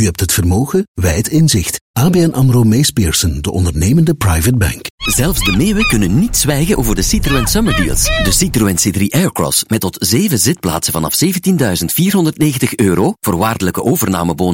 U hebt het vermogen, wij het inzicht. ABN AMRO Mees Pierson, de ondernemende private bank. Zelfs de meeuwen kunnen niet zwijgen over de Citroën Summer Deals. De Citroën C3 Aircross met tot 7 zitplaatsen vanaf €17.490. Voorwaardelijke overnamebonus